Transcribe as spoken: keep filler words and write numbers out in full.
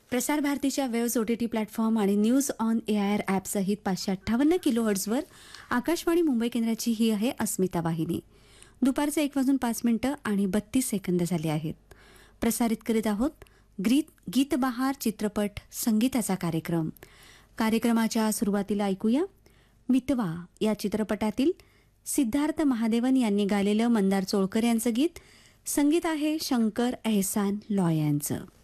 प्रसार भारतीच्या waves O T T platform आणि news on A I R app सहित पाचशे अठ्ठावन्न किलो हर्ट्झवर आकाशवाणी मुंबई केंद्राची ही आहे अस्मिता वाहिनी. दुपारचे एक वाजून पाच मिनिटं आणि बत्तीस सेकंद झाले आहेत. प्रसारित करीत आहोत गीत गीतबहार चित्रपट संगीताचा कार्यक्रम. कार्यक्रमाच्या सुरुवातीला ऐकूया मितवा या चित्रपटातील सिद्धार्थ महादेवन यांनी गायलेलं मंदार चोळकर यांचं गीत. संगीत आहे शंकर एहसान लॉय यांचं.